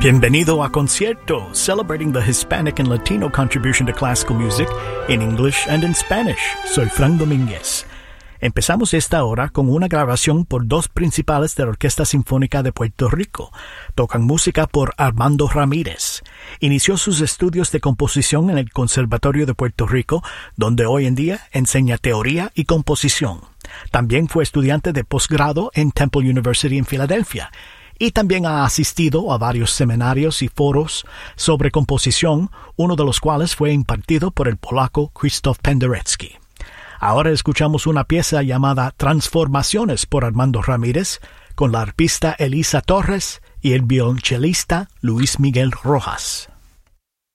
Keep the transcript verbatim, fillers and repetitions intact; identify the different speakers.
Speaker 1: Bienvenido a Concierto, celebrating the Hispanic and Latino contribution to classical music in English and in Spanish. Soy Frank Domínguez. Empezamos esta hora con una grabación por dos principales de la Orquesta Sinfónica de Puerto Rico. Tocan música por Armando Ramírez. Inició sus estudios de composición en el Conservatorio de Puerto Rico, donde hoy en día enseña teoría y composición. También fue estudiante de posgrado en Temple University en Filadelfia. Y también ha asistido a varios seminarios y foros sobre composición, uno de los cuales fue impartido por el polaco Krzysztof Penderecki. Ahora escuchamos una pieza llamada Transformaciones por Armando Ramírez, con la arpista Elisa Torres y el violonchelista Luis Miguel Rojas.